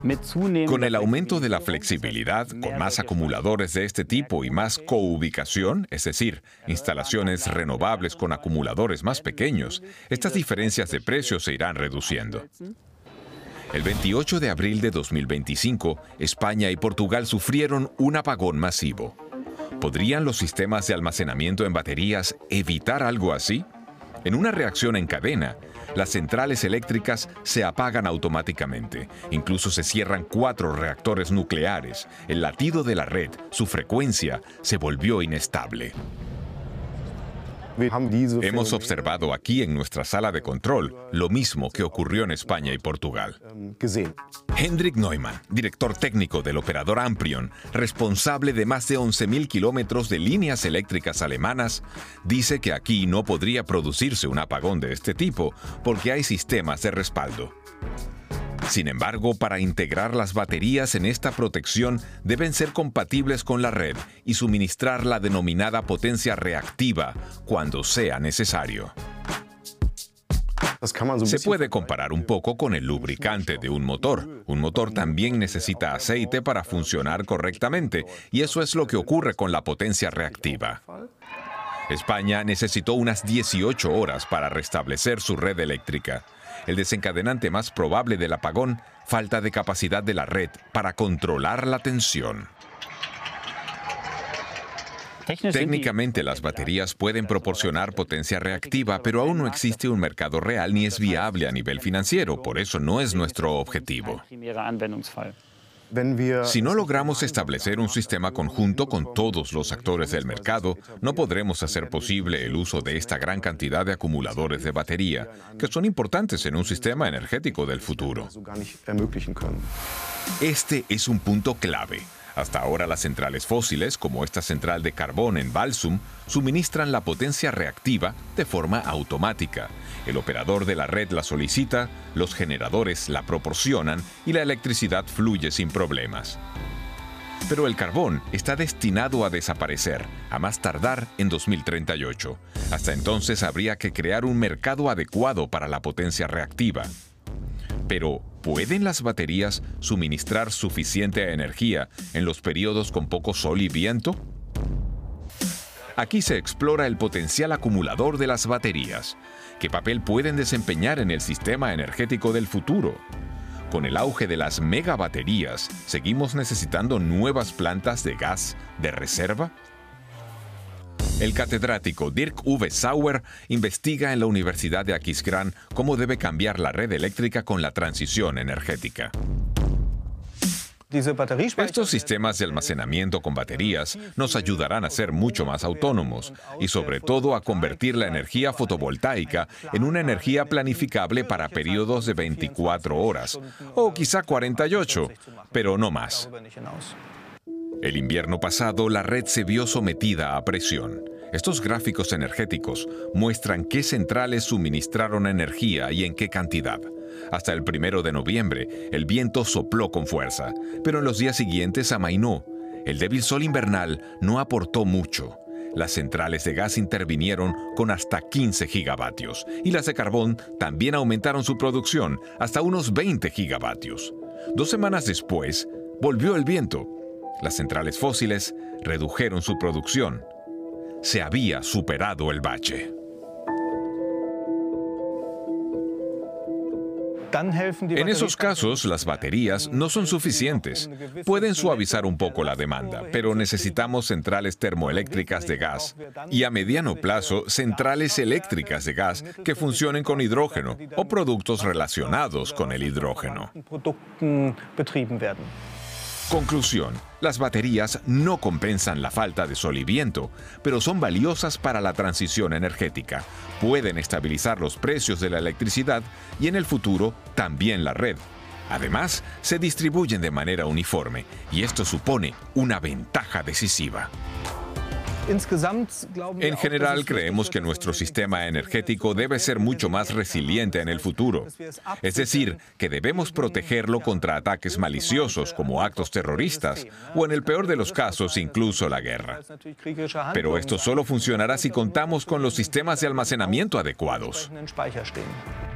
Con el aumento de la flexibilidad, con más acumuladores de este tipo y más coubicación, es decir, instalaciones renovables con acumuladores más pequeños, estas diferencias de precios se irán reduciendo. El 28 de abril de 2025, España y Portugal sufrieron un apagón masivo. ¿Podrían los sistemas de almacenamiento en baterías evitar algo así? En una reacción en cadena, las centrales eléctricas se apagan automáticamente. Incluso se cierran 4 reactores nucleares. El latido de la red, su frecuencia, se volvió inestable. Hemos observado aquí en nuestra sala de control lo mismo que ocurrió en España y Portugal. Hendrik Neumann, director técnico del operador Amprion, responsable de más de 11.000 kilómetros de líneas eléctricas alemanas, dice que aquí no podría producirse un apagón de este tipo porque hay sistemas de respaldo. Sin embargo, para integrar las baterías en esta protección deben ser compatibles con la red y suministrar la denominada potencia reactiva cuando sea necesario. Se puede comparar un poco con el lubricante de un motor. Un motor también necesita aceite para funcionar correctamente, y eso es lo que ocurre con la potencia reactiva. España necesitó unas 18 horas para restablecer su red eléctrica. El desencadenante más probable del apagón, falta de capacidad de la red para controlar la tensión. Técnicamente las baterías pueden proporcionar potencia reactiva, pero aún no existe un mercado real ni es viable a nivel financiero, por eso no es nuestro objetivo. Si no logramos establecer un sistema conjunto con todos los actores del mercado, no podremos hacer posible el uso de esta gran cantidad de acumuladores de batería, que son importantes en un sistema energético del futuro. Este es un punto clave. Hasta ahora las centrales fósiles, como esta central de carbón en Walsum, suministran la potencia reactiva de forma automática. El operador de la red la solicita, los generadores la proporcionan y la electricidad fluye sin problemas. Pero el carbón está destinado a desaparecer, a más tardar en 2038. Hasta entonces habría que crear un mercado adecuado para la potencia reactiva. Pero, ¿pueden las baterías suministrar suficiente energía en los periodos con poco sol y viento? Aquí se explora el potencial acumulador de las baterías. ¿Qué papel pueden desempeñar en el sistema energético del futuro? Con el auge de las megabaterías, ¿seguimos necesitando nuevas plantas de gas de reserva? El catedrático Dirk Uwe Sauer investiga en la Universidad de Aquisgrán cómo debe cambiar la red eléctrica con la transición energética. Estos sistemas de almacenamiento con baterías nos ayudarán a ser mucho más autónomos y sobre todo a convertir la energía fotovoltaica en una energía planificable para periodos de 24 horas o quizá 48, pero no más. El invierno pasado, la red se vio sometida a presión. Estos gráficos energéticos muestran qué centrales suministraron energía y en qué cantidad. Hasta el 1 de noviembre, el viento sopló con fuerza, pero en los días siguientes amainó. El débil sol invernal no aportó mucho. Las centrales de gas intervinieron con hasta 15 gigavatios y las de carbón también aumentaron su producción hasta unos 20 gigavatios. 2 semanas después, volvió el viento. Las centrales fósiles redujeron su producción. Se había superado el bache. En esos casos, las baterías no son suficientes. Pueden suavizar un poco la demanda, pero necesitamos centrales termoeléctricas de gas y a mediano plazo, centrales eléctricas de gas que funcionen con hidrógeno o productos relacionados con el hidrógeno. Conclusión: las baterías no compensan la falta de sol y viento, pero son valiosas para la transición energética. Pueden estabilizar los precios de la electricidad y en el futuro también la red. Además, se distribuyen de manera uniforme y esto supone una ventaja decisiva. En general, creemos que nuestro sistema energético debe ser mucho más resiliente en el futuro. Es decir, que debemos protegerlo contra ataques maliciosos como actos terroristas o, en el peor de los casos, incluso la guerra. Pero esto solo funcionará si contamos con los sistemas de almacenamiento adecuados.